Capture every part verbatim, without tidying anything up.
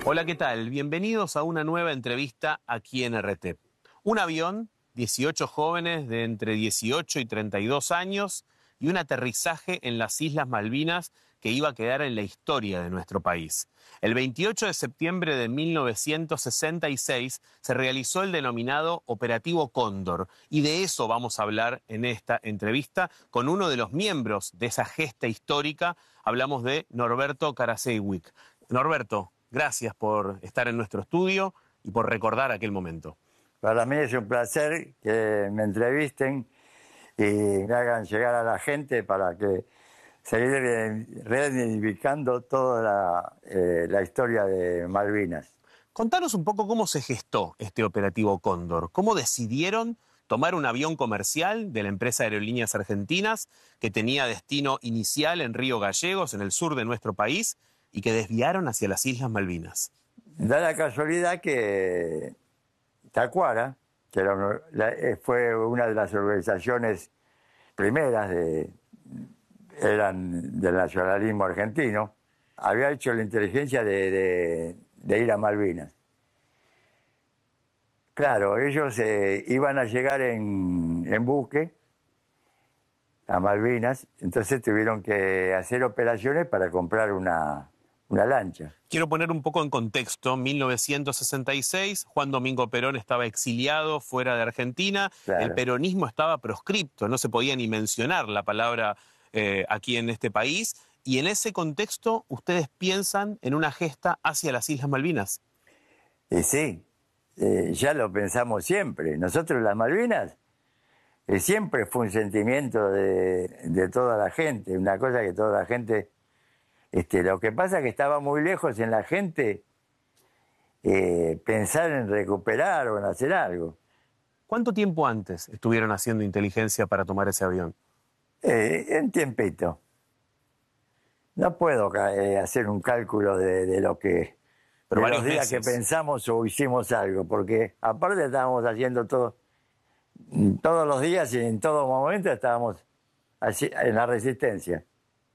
Hola, ¿qué tal? Bienvenidos a una nueva entrevista aquí en R T. Un avión, dieciocho jóvenes de entre dieciocho y treinta y dos años y un aterrizaje en las Islas Malvinas que iba a quedar en la historia de nuestro país. El veintiocho de septiembre de mil novecientos sesenta y seis se realizó el denominado Operativo Cóndor y de eso vamos a hablar en esta entrevista con uno de los miembros de esa gesta histórica. Hablamos de Norberto Karaszewicz. Norberto, gracias por estar en nuestro estudio y por recordar aquel momento. Para mí es un placer que me entrevisten y me hagan llegar a la gente para que seguir reivindicando toda la, eh, la historia de Malvinas. Contanos un poco cómo se gestó este operativo Cóndor. ¿Cómo decidieron tomar un avión comercial de la empresa Aerolíneas Argentinas que tenía destino inicial en Río Gallegos, en el sur de nuestro país, y que desviaron hacia las Islas Malvinas? Da la casualidad que Tacuara, que era una, la, fue una de las organizaciones primeras de, eran del nacionalismo argentino, había hecho la inteligencia de, de, de ir a Malvinas. Claro, ellos eh, iban a llegar en, en buque a Malvinas, entonces tuvieron que hacer operaciones para comprar una, una lancha. Quiero poner un poco en contexto. mil novecientos sesenta y seis, Juan Domingo Perón estaba exiliado fuera de Argentina, Claro. El peronismo estaba proscripto, no se podía ni mencionar la palabra eh, aquí en este país, y en ese contexto ustedes piensan en una gesta hacia las Islas Malvinas. Y sí, eh, ya lo pensamos siempre. Nosotros las Malvinas eh, siempre fue un sentimiento de, de toda la gente, una cosa que toda la gente... Este, lo que pasa es que estaba muy lejos en la gente eh, pensar en recuperar o en hacer algo. ¿Cuánto tiempo antes estuvieron haciendo inteligencia para tomar ese avión? Eh, en tiempito. No puedo eh, hacer un cálculo de, de lo que... Pero de varios los días meses. que pensamos o hicimos algo, porque aparte estábamos haciendo todo, todos los días y en todo momento estábamos así, en la resistencia.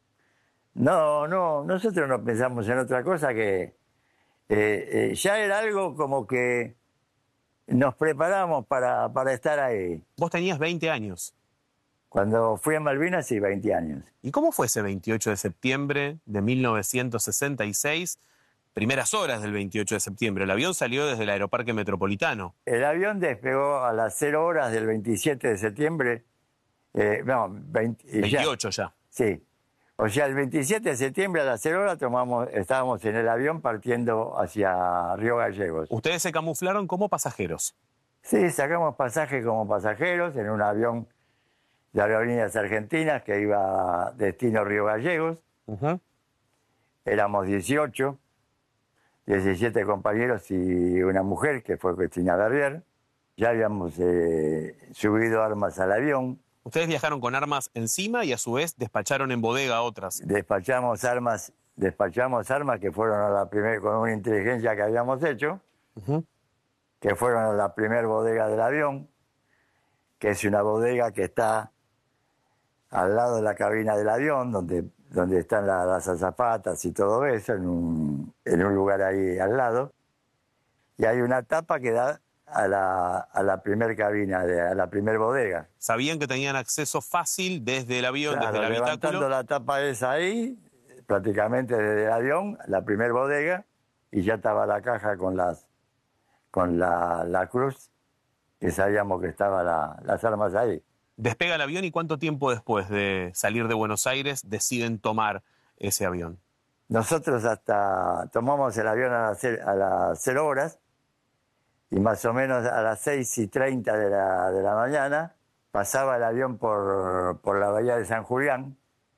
No, no, nosotros no pensamos en otra cosa que eh, eh, ya era algo como que nos preparamos para, para estar ahí. Vos tenías veinte años. Cuando fui a Malvinas, sí, veinte años. ¿Y cómo fue ese veintiocho de septiembre de mil novecientos sesenta y seis? Primeras horas del veintiocho de septiembre. El avión salió desde el Aeroparque Metropolitano. El avión despegó a las cero horas del veintisiete de septiembre. Eh, no, veinte, veintiocho ya. ya. Sí. O sea, el veintisiete de septiembre a las cero horas tomamos, estábamos en el avión partiendo hacia Río Gallegos. Ustedes se camuflaron como pasajeros. Sí, sacamos pasaje como pasajeros en un avión de Aerolíneas Argentinas que iba a destino Río Gallegos. Uh-huh. Éramos dieciocho, diecisiete compañeros y una mujer que fue Cristina Berrier. Ya habíamos eh, subido armas al avión. Ustedes viajaron con armas encima y a su vez despacharon en bodega a otras. Despachamos armas, despachamos armas que fueron a la primera, con una inteligencia que habíamos hecho, Uh-huh. que fueron a la primera bodega del avión, que es una bodega que está al lado de la cabina del avión, donde, donde están la, las azafatas y todo eso, en un, en un lugar ahí al lado. Y hay una tapa que da a la, a la primer cabina, de, a la primer bodega. Sabían que tenían acceso fácil desde el avión, Claro, desde el levantando habitáculo. la tapa esa ahí, prácticamente desde el avión, la primer bodega, y ya estaba la caja con las con la, la cruz, que sabíamos que estaban la, las armas ahí. Despega el avión y ¿cuánto tiempo después de salir de Buenos Aires deciden tomar ese avión? Nosotros hasta tomamos el avión a las, a las cero horas, y más o menos a las seis y treinta de la, de la mañana pasaba el avión por, por la bahía de San Julián,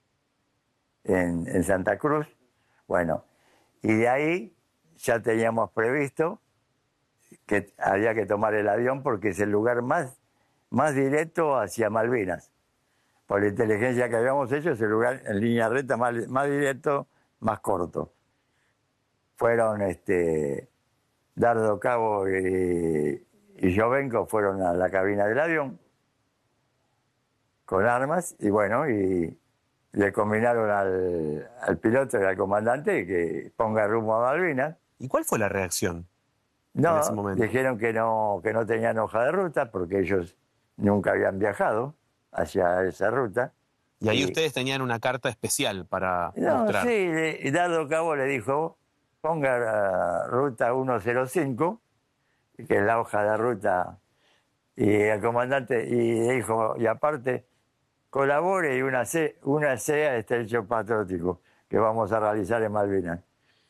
en, en Santa Cruz. Bueno, y de ahí ya teníamos previsto que había que tomar el avión porque es el lugar más, más directo hacia Malvinas. Por la inteligencia que habíamos hecho, es el lugar en línea recta más, más directo, más corto. Fueron este, Dardo Cabo y, y Jovenco fueron a la cabina del avión con armas y bueno, y, le combinaron al, al piloto y al comandante que ponga rumbo a Malvinas. ¿Y cuál fue la reacción en No, ese momento? dijeron que no, que no tenían hoja de ruta porque ellos nunca habían viajado hacia esa ruta. Y ahí Y- ustedes tenían una carta especial para No, mostrar. sí, le- Dado Cabo le dijo, ponga la ruta ciento cinco, que es la hoja de ruta, y el comandante, y dijo, y aparte, colabore y una, C, una sea este hecho patriótico que vamos a realizar en Malvinas.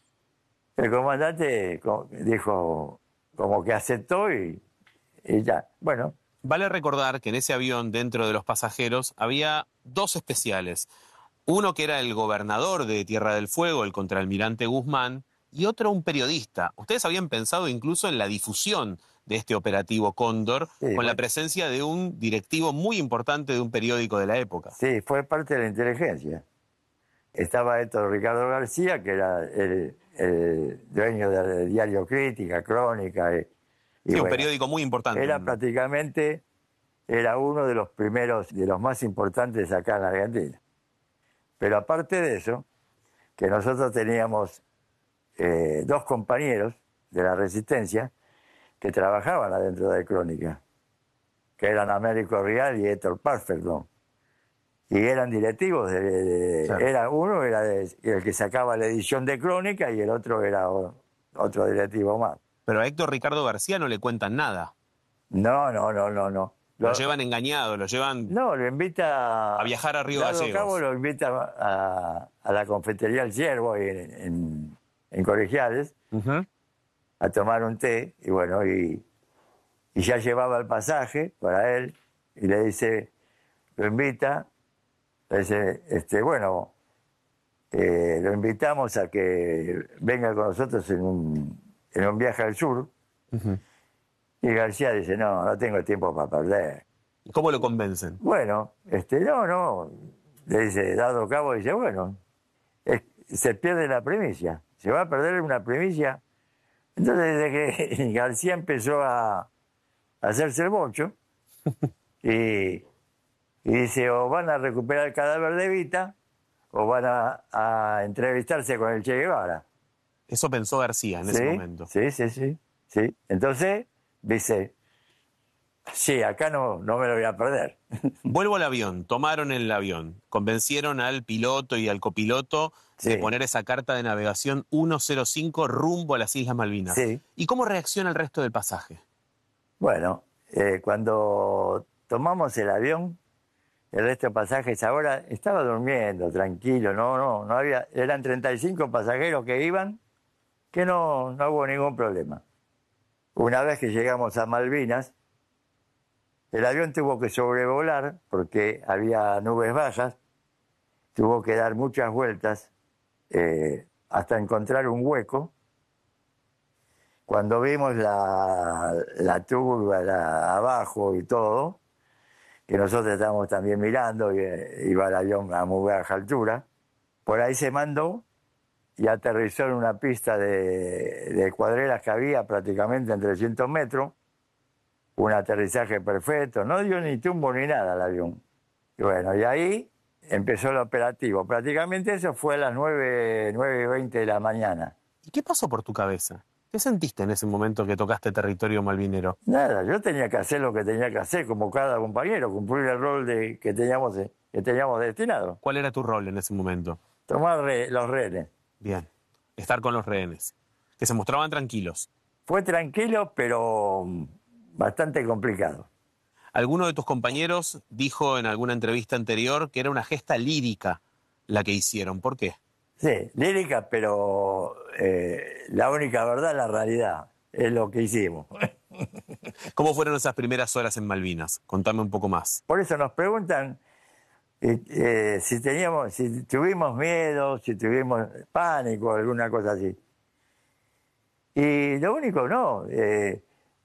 El comandante co- dijo, como que aceptó y, y ya. Bueno, Vale recordar que en ese avión, dentro de los pasajeros, había dos especiales. Uno que era el gobernador de Tierra del Fuego, el contraalmirante Guzmán, y otro un periodista. Ustedes habían pensado incluso en la difusión de este operativo Cóndor, Sí, con la bueno. presencia de un directivo muy importante de un periódico de la época. sí, fue parte de la inteligencia. Estaba Héctor Ricardo García, que era el, el dueño del diario Crítica, Crónica. Y, y Sí, un bueno, periódico muy importante. era un- prácticamente, era uno de los primeros, de los más importantes acá en la Argentina. Pero aparte de eso, que nosotros teníamos eh, dos compañeros de la Resistencia que trabajaban adentro de Crónica, que eran Américo Rial y Héctor Parferdon. Y eran directivos, de, de- Claro. era uno era de- el que sacaba la edición de Crónica y el otro era o- otro directivo más. Pero a Héctor Ricardo García no le cuentan nada. No, no, no, no, no. Lo Lo- llevan engañado, lo llevan... no, lo invita A viajar a Río Dado Gallegos. Cabo lo invita a, a la confitería El Ciervo ahí en, en, en Colegiales Ujú. a tomar un té y bueno, y, y ya llevaba el pasaje para él y le dice, lo invita, le dice, este, bueno, eh, lo invitamos a que venga con nosotros en un, en un viaje al sur. Ujú. Y García dice, no, no tengo tiempo para perder. ¿Y cómo lo convencen? Bueno, este, no, no, le dice, Dado Cabo, dice, bueno, es- se pierde la primicia, se va a perder una primicia. Entonces, desde que García empezó a, a hacerse el bocho, y, y dice, o van a recuperar el cadáver de Evita, o van a, a entrevistarse con el Che Guevara. Eso pensó García en ¿Sí? ese momento. Sí, sí, sí, sí. Entonces, dice, sí, acá no, no me lo voy a perder. Vuelvo al avión, tomaron el avión, convencieron al piloto y al copiloto de Sí. poner esa carta de navegación ciento cinco rumbo a las Islas Malvinas. Sí. ¿Y cómo reacciona el resto del pasaje? Bueno, eh, cuando tomamos el avión, el resto de pasajes ahora estaba durmiendo, tranquilo, no, no, no había, eran treinta y cinco pasajeros que iban, que no, no hubo ningún problema. Una vez que llegamos a Malvinas, el avión tuvo que sobrevolar porque había nubes bajas, tuvo que dar muchas vueltas eh, hasta encontrar un hueco. Cuando vimos la, la turba la- abajo y todo, que nosotros estábamos también mirando, y, eh, iba el avión a muy baja altura, por ahí se mandó y aterrizó en una pista de, de cuadreras que había prácticamente en trescientos metros, un aterrizaje perfecto, no dio ni tumbo ni nada el avión. Y bueno, y ahí empezó el operativo. Prácticamente eso fue a las nueve, nueve y veinte de la mañana. ¿Y qué pasó por tu cabeza? ¿Qué sentiste en ese momento que tocaste territorio malvinero? Nada, yo tenía que hacer lo que tenía que hacer, como cada compañero, cumplir el rol de, que, teníamos, que teníamos destinado. ¿Cuál era tu rol en ese momento? Tomar re- los rehenes. Bien, estar con los rehenes, que se mostraban tranquilos. Fue tranquilo, pero mm, bastante complicado. Alguno de tus compañeros dijo en alguna entrevista anterior que era una gesta lírica la que hicieron. ¿Por qué? Sí, lírica, pero eh, la única verdad, la realidad, es lo que hicimos. ¿Cómo fueron esas primeras horas en Malvinas? Contame un poco más. Por eso nos preguntan eh, eh, si teníamos, si tuvimos miedo, si tuvimos pánico, alguna cosa así. Y lo único, no, eh,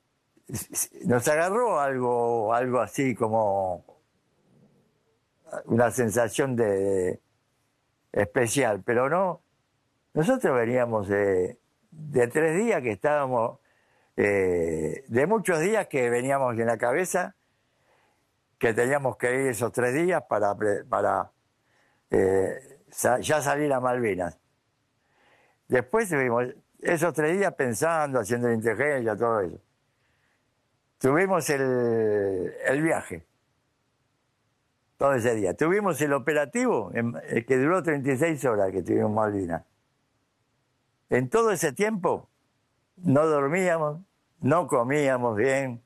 nos agarró algo, algo así como una sensación de especial, pero no. Nosotros veníamos de, de tres días que estábamos, eh, de muchos días que veníamos en la cabeza, que teníamos que ir esos tres días para, pre- para eh, sa- ya salir a Malvinas. Después tuvimos esos tres días pensando, haciendo la inteligencia, todo eso. Tuvimos el, el viaje, todo ese día. Tuvimos el operativo, en- eh, que duró treinta y seis horas, que tuvimos en Malvinas. En todo ese tiempo no dormíamos, no comíamos bien.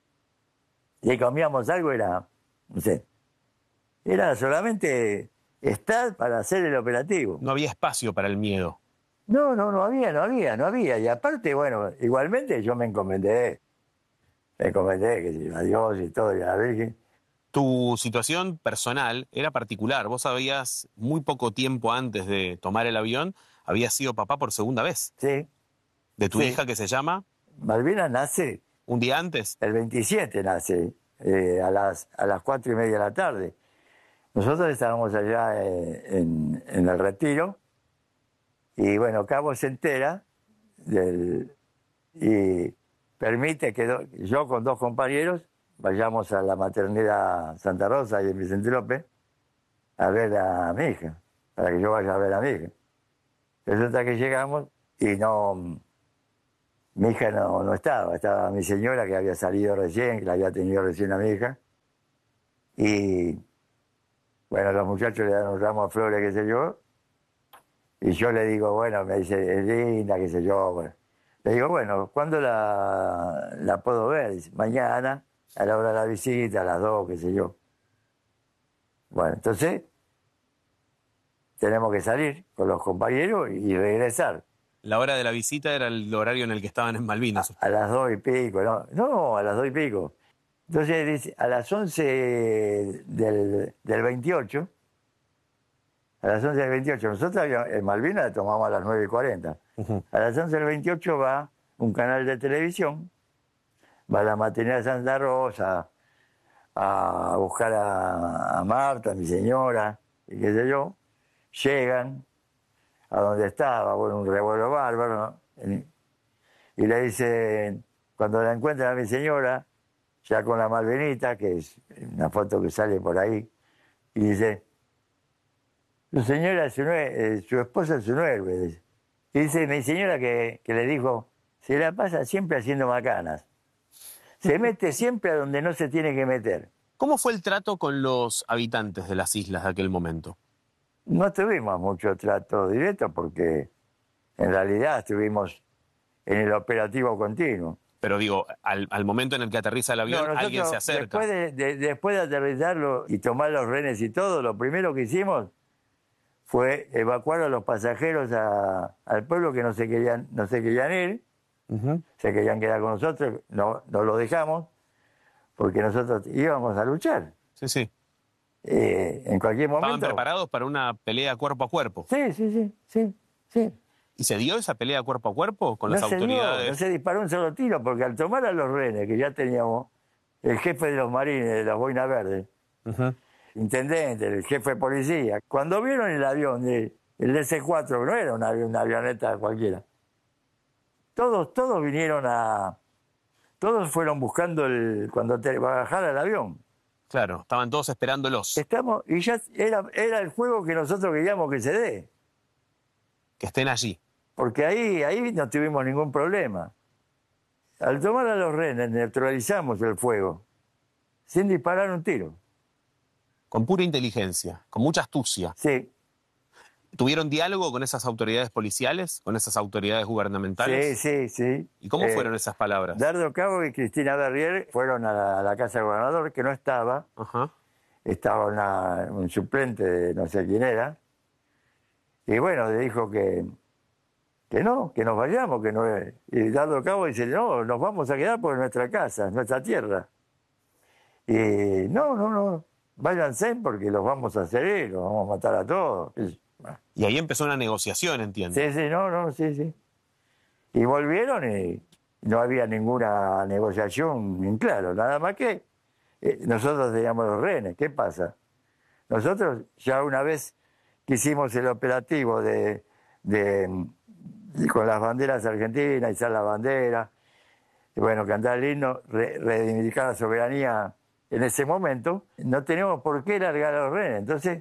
Si comíamos algo era, no sé, era solamente estar para hacer el operativo. No había espacio para el miedo. No, no, no había, no había, no había. Y aparte, bueno, igualmente yo me encomendé, me encomendé que sí, a Dios y todo, y a la Virgen. Tu situación personal era particular. Vos habías, muy poco tiempo antes de tomar el avión, habías sido papá por segunda vez. Sí, De tu sí. hija que se llama, Malvinas nace, un día antes. el veintisiete nace, eh, a las, a las cuatro y media de la tarde. Nosotros estábamos allá eh, en, en el Retiro, y bueno, Cabo se entera del, y permite que do- yo con dos compañeros vayamos a la maternidad Santa Rosa y en Vicente López a ver a mi hija, para que yo vaya a ver a mi hija. Resulta que llegamos y no, mi hija no, no estaba, estaba mi señora que había salido recién, que la había tenido recién a mi hija, y bueno, los muchachos le dan un ramo de flores, qué sé yo, y yo le digo, bueno, me dice, es linda, qué sé yo, bueno. Le digo, bueno, ¿cuándo la, la puedo ver? Dice, mañana, a la hora de la visita, a las dos, qué sé yo. Bueno, entonces tenemos que salir con los compañeros y regresar. La hora de la visita era el horario en el que estaban en Malvinas. A las dos y pico, ¿no? No, a las dos y pico. Entonces dice, a las once del, del veintiocho, a las once del veintiocho, nosotros habíamos- en Malvinas tomamos a las nueve y cuarenta. Ujú. A las once del veintiocho va un canal de televisión, va la maternidad de Santa Rosa a buscar a, a Marta, mi señora, y qué sé yo. Llegan a donde estaba, bueno, un revuelo bárbaro, ¿no? Y le dicen, cuando la encuentran a mi señora, ya con la Malvinita, que es una foto que sale por ahí, y dice, su señora, es su, nue- eh, su esposa es su héroe. Dice. Y dice mi señora que, que le dijo, se la pasa siempre haciendo macanas. Se mete siempre a donde no se tiene que meter. ¿Cómo fue el trato con los habitantes de las islas de aquel momento? No tuvimos mucho trato directo porque en realidad estuvimos en el operativo continuo. Pero digo, al, al momento en el que aterriza el avión, No, alguien se nosotros, acerca. después de, de- después de aterrizarlo y tomar los rehenes y todo, lo primero que hicimos fue evacuar a los pasajeros a- al pueblo que no se querían, no se querían ir, Ujú. se querían quedar con nosotros, no, no lo dejamos, porque nosotros íbamos a luchar. Sí, sí. Eh, en cualquier Estaban momento. preparados para una pelea cuerpo a cuerpo. Sí, sí, sí, sí, sí. ¿Y se dio esa pelea cuerpo a cuerpo con No las se dio, autoridades? no se disparó un solo tiro, porque al tomar a los rehenes, que ya teníamos el jefe de los marines, de las boinas verdes, Ujú. intendente, el jefe de policía, cuando vieron el avión, de- el D C cuatro, que no era un avión, una avioneta cualquiera, todos, todos vinieron a... Todos fueron buscando el, cuando te bajara el avión. Claro, estaban todos esperándolos, Estamos, y ya era, era el juego que nosotros queríamos que se dé, que estén allí. porque ahí, ahí no tuvimos ningún problema. Al tomar a los rehenes neutralizamos el fuego, sin disparar un tiro. Con pura inteligencia, con mucha astucia. Sí, ¿Tuvieron diálogo con esas autoridades policiales, con esas autoridades gubernamentales? sí, sí, sí. ¿Y cómo Eh, fueron esas palabras? Dardo Cabo y Cristina Berrier fueron a la, a la casa del gobernador, que no estaba, Ajá. estaba una- un suplente de no sé quién era, y bueno, le dijo que, que no, que nos vayamos, que no. Y Dardo Cabo dice, no, nos vamos a quedar por nuestra casa, nuestra tierra. Y no, no, no, váyanse porque los vamos a hacer, los vamos a matar a todos. Y, bueno, Y ahí empezó una negociación, entiendo. sí, sí, no, no, sí, sí. Y volvieron y no había ninguna negociación en claro, nada más que eh, nosotros teníamos los rehenes. ¿Qué pasa? Nosotros ya una vez que hicimos el operativo de, de, de- con las banderas argentinas, izar la bandera, y bueno, cantar el himno, re- reivindicar la soberanía en ese momento, no teníamos por qué largar a los rehenes. Entonces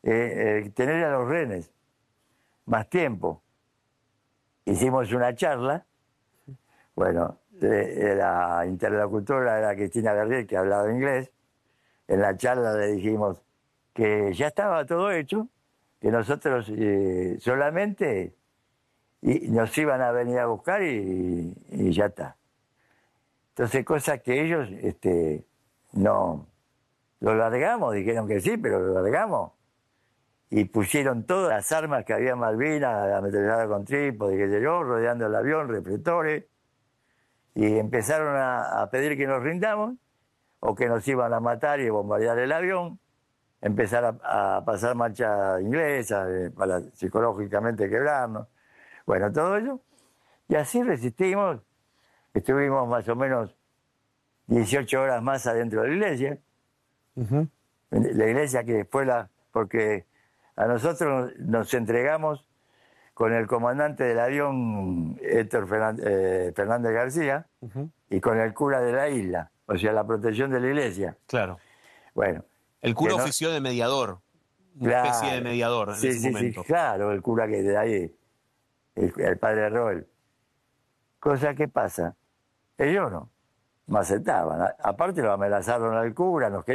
eh, eh, tener a los rehenes más tiempo. Hicimos una charla, bueno, eh, la interlocutora era Cristina Guerrier, que hablaba inglés. En la charla le dijimos que ya estaba todo hecho, que nosotros eh, solamente y nos iban a venir a buscar y, y ya está. Entonces, cosas que ellos este, no... Lo largamos, dijeron que sí, pero lo largamos. Y pusieron todas las armas que había en Malvinas, ametralladora con trípode, que sé yo, rodeando el avión, reflectores. Y empezaron a, a pedir que nos rindamos, o que nos iban a matar y bombardear el avión. Empezar a, a pasar marcha inglesa eh, para psicológicamente quebrarnos. Bueno, todo eso. Y así resistimos. Estuvimos más o menos dieciocho horas más adentro de la iglesia. Uh-huh. La iglesia que después la... Porque a nosotros nos entregamos con el comandante del avión, Héctor Fernández, eh, Fernández García, uh-huh. y con el cura de la isla, o sea, la protección de la iglesia. Claro. Bueno. El cura no... ofició de mediador, una claro, especie de mediador en sí, ese sí, momento. Sí, claro, el cura que de ahí, el, el padre Roel. Cosa que pasa, ellos no, me aceptaban. Aparte lo amenazaron al cura, nos querían